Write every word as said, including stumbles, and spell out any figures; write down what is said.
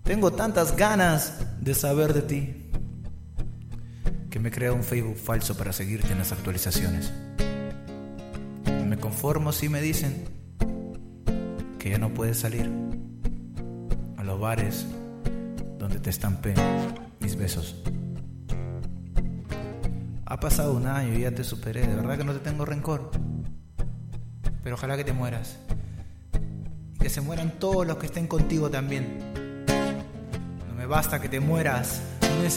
Tengo tantas ganas de saber de ti que me creo un Facebook falso para seguirte en las actualizaciones. Me conformo si me dicen que ya no puedes salir a los bares donde te estampé mis besos. Ha pasado un año y ya te superé, de verdad que no te tengo rencor. Pero ojalá que te mueras. Y que se mueran todos los que estén contigo también. No me basta que te mueras.